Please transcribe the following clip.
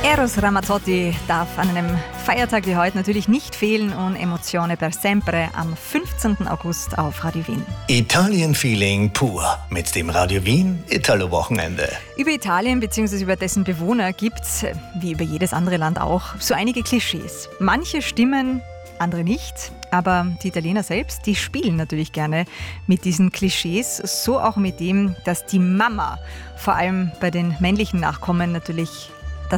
Eros Ramazzotti darf an einem Feiertag wie heute natürlich nicht fehlen und Emozione per sempre am 15. August auf Radio Wien. Italien-Feeling pur mit dem Radio Wien Italo-Wochenende. Über Italien bzw. über dessen Bewohner gibt's, wie über jedes andere Land auch, so einige Klischees. Manche stimmen, andere nicht. Aber die Italiener selbst, die spielen natürlich gerne mit diesen Klischees, so auch mit dem, dass die Mama vor allem bei den männlichen Nachkommen natürlich